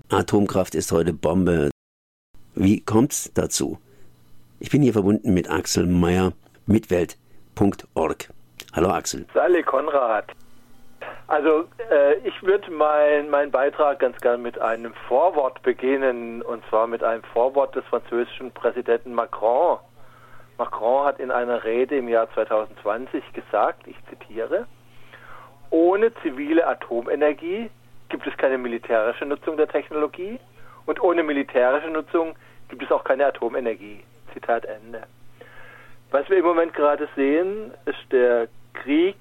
Atomkraft ist heute Bombe. Wie kommt's dazu? Ich bin hier verbunden mit Axel Meyer, mitwelt.org. Hallo Axel. Sally Konrad. Also ich würde meinen Beitrag ganz gern mit einem Vorwort beginnen, und zwar mit einem Vorwort des französischen Präsidenten Macron. Macron hat in einer Rede im Jahr 2020 gesagt, ich zitiere: Ohne zivile Atomenergie gibt es keine militärische Nutzung der Technologie und ohne militärische Nutzung gibt es auch keine Atomenergie. Zitat Ende. Was wir im Moment gerade sehen, ist der Krieg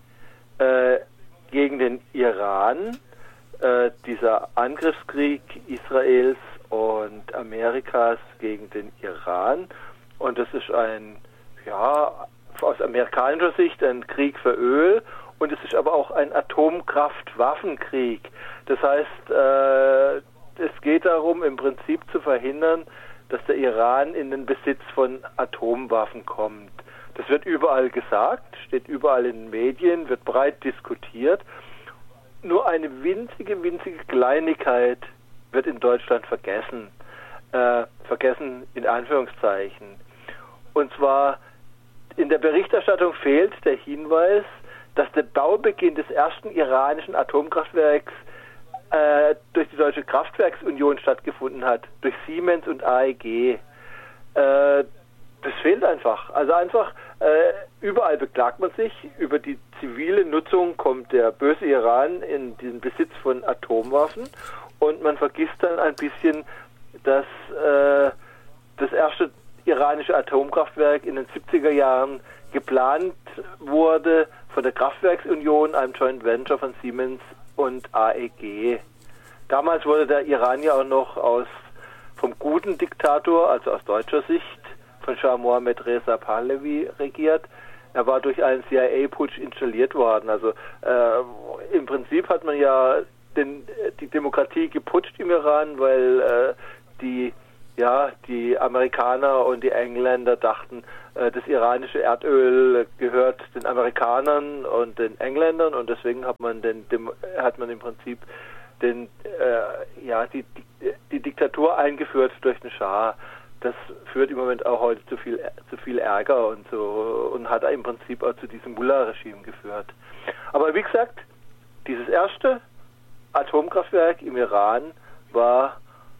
gegen den Iran, dieser Angriffskrieg Israels und Amerikas gegen den Iran. Und das ist aus amerikanischer Sicht ein Krieg für Öl, und es ist aber auch ein Atomkraftwaffenkrieg. Das heißt, es geht darum, im Prinzip zu verhindern, dass der Iran in den Besitz von Atomwaffen kommt. Das wird überall gesagt, steht überall in den Medien, wird breit diskutiert. Nur eine winzige Kleinigkeit wird in Deutschland vergessen. Vergessen in Anführungszeichen. Und zwar in der Berichterstattung fehlt der Hinweis, dass der Baubeginn des ersten iranischen Atomkraftwerks durch die Deutsche Kraftwerksunion stattgefunden hat, durch Siemens und AEG. Das fehlt einfach. Also überall beklagt man sich, über die zivile Nutzung kommt der böse Iran in den Besitz von Atomwaffen, und man vergisst dann ein bisschen, dass das erste iranische Atomkraftwerk in den 70er Jahren geplant wurde von der Kraftwerksunion, einem Joint Venture von Siemens und AEG. Damals wurde der Iran ja auch noch vom guten Diktator, also aus deutscher Sicht, von Schah Mohammad Reza Pahlavi regiert. Er war durch einen CIA-Putsch installiert worden. Also im Prinzip hat man ja die Demokratie geputscht im Iran, weil die Amerikaner und die Engländer dachten, das iranische Erdöl gehört den Amerikanern und den Engländern, und deswegen hat man im Prinzip die Diktatur eingeführt durch den Schah. Das führt im Moment auch heute zu viel Ärger und hat im Prinzip auch zu diesem Mullah-Regime geführt. Aber wie gesagt, dieses erste Atomkraftwerk im Iran war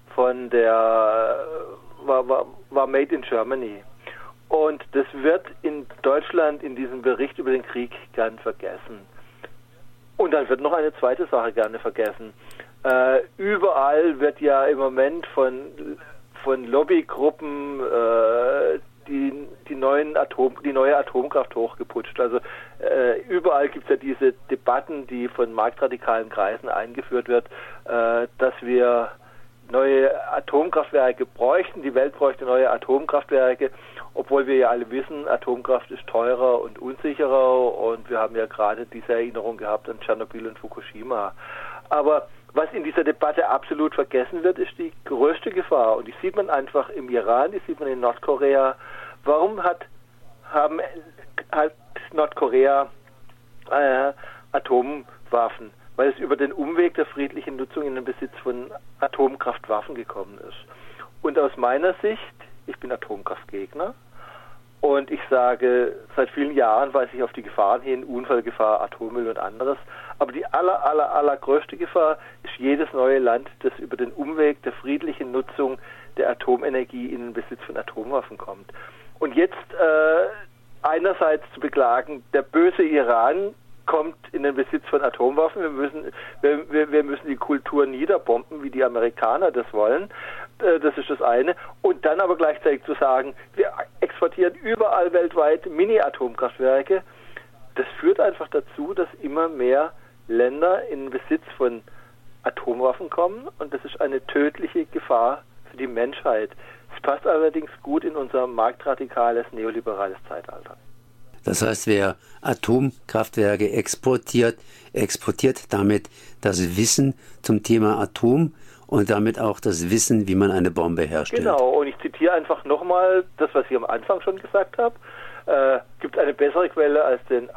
made in Germany. Und das wird in Deutschland in diesem Bericht über den Krieg gern vergessen. Und dann wird noch eine zweite Sache gerne vergessen. Überall wird ja im Moment von Lobbygruppen die neue Atomkraft hochgeputscht. Also überall gibt es ja diese Debatten, die von marktradikalen Kreisen eingeführt wird, dass wir neue Atomkraftwerke bräuchten. Die Welt bräuchte neue Atomkraftwerke, obwohl wir ja alle wissen, Atomkraft ist teurer und unsicherer, und wir haben ja gerade diese Erinnerung gehabt an Tschernobyl und Fukushima. Aber was in dieser Debatte absolut vergessen wird, ist die größte Gefahr, und die sieht man einfach im Iran, die sieht man in Nordkorea. Warum hat Nordkorea Atomwaffen? Weil es über den Umweg der friedlichen Nutzung in den Besitz von Atomkraftwaffen gekommen ist. Und aus meiner Sicht, ich bin Atomkraftgegner, und ich sage, seit vielen Jahren weise ich auf die Gefahren hin, Unfallgefahr, Atommüll und anderes. Aber die allergrößte Gefahr ist jedes neue Land, das über den Umweg der friedlichen Nutzung der Atomenergie in den Besitz von Atomwaffen kommt. Und jetzt einerseits zu beklagen, der böse Iran kommt in den Besitz von Atomwaffen. Wir müssen die Kultur niederbomben, wie die Amerikaner das wollen. Das ist das eine. Und dann aber gleichzeitig zu sagen, wir exportieren überall weltweit Mini-Atomkraftwerke. Das führt einfach dazu, dass immer mehr Länder in den Besitz von Atomwaffen kommen. Und das ist eine tödliche Gefahr für die Menschheit. Es passt allerdings gut in unser marktradikales, neoliberales Zeitalter. Das heißt, wer Atomkraftwerke exportiert damit das Wissen zum Thema Atom und damit auch das Wissen, wie man eine Bombe herstellt. Genau, und ich zitiere einfach nochmal das, was ich am Anfang schon gesagt habe. Gibt eine bessere Quelle als den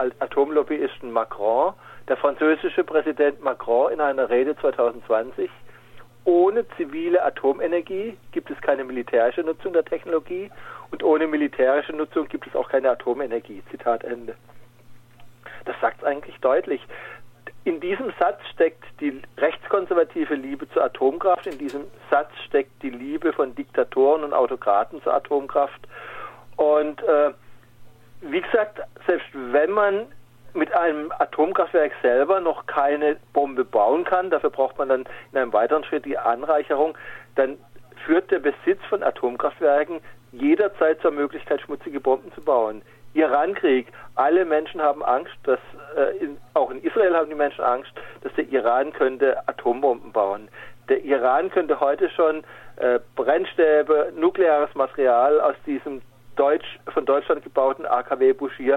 Atomlobbyisten Macron. Der französische Präsident Macron in einer Rede 2020 ohne zivile Atomenergie gibt es keine militärische Nutzung der Technologie und ohne militärische Nutzung gibt es auch keine Atomenergie. Zitat Ende. Das sagt es eigentlich deutlich. In diesem Satz steckt die rechtskonservative Liebe zur Atomkraft, in diesem Satz steckt die Liebe von Diktatoren und Autokraten zur Atomkraft. Und wie gesagt, selbst wenn man mit einem Atomkraftwerk selber noch keine Bombe bauen kann, dafür braucht man dann in einem weiteren Schritt die Anreicherung, dann führt der Besitz von Atomkraftwerken jederzeit zur Möglichkeit, schmutzige Bomben zu bauen. Irankrieg, alle Menschen haben Angst, dass auch in Israel haben die Menschen Angst, dass der Iran könnte Atombomben bauen. Der Iran könnte heute schon Brennstäbe, nukleares Material aus diesem von Deutschland gebauten AKW Bushehr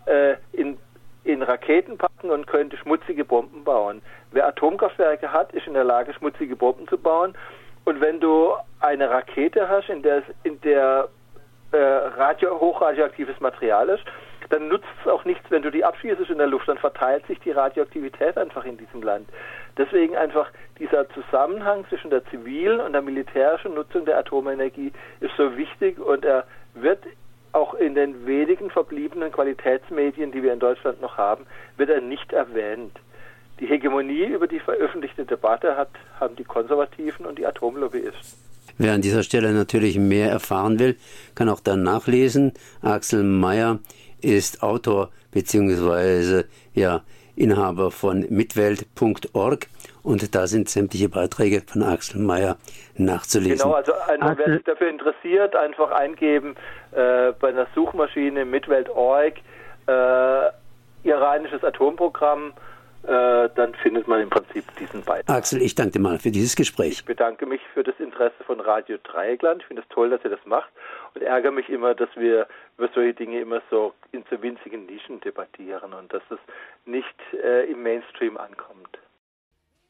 in Raketen packen und könnte schmutzige Bomben bauen. Wer Atomkraftwerke hat, ist in der Lage, schmutzige Bomben zu bauen. Und wenn du eine Rakete hast, in der hochradioaktives Material ist, dann nutzt es auch nichts, wenn du die abschießt in der Luft, dann verteilt sich die Radioaktivität einfach in diesem Land. Deswegen einfach dieser Zusammenhang zwischen der zivilen und der militärischen Nutzung der Atomenergie ist so wichtig und er wird auch in den wenigen verbliebenen Qualitätsmedien, die wir in Deutschland noch haben, wird er nicht erwähnt. Die Hegemonie über die veröffentlichte Debatte haben die Konservativen und die Atomlobbyisten. Wer an dieser Stelle natürlich mehr erfahren will, kann auch dann nachlesen. Axel Meyer ist Autor bzw. Inhaber von mitwelt.org und da sind sämtliche Beiträge von Axel Meyer nachzulesen. Genau, also wer sich dafür interessiert, einfach eingeben bei einer Suchmaschine mitwelt.org iranisches Atomprogramm, dann findet man im Prinzip diesen Beitrag. Axel, ich danke dir mal für dieses Gespräch. Ich bedanke mich für das Interesse von Radio Dreieckland. Ich finde es toll, dass ihr das macht und ärgere mich immer, dass wir über solche Dinge immer so in so winzigen Nischen debattieren und dass es nicht im Mainstream ankommt.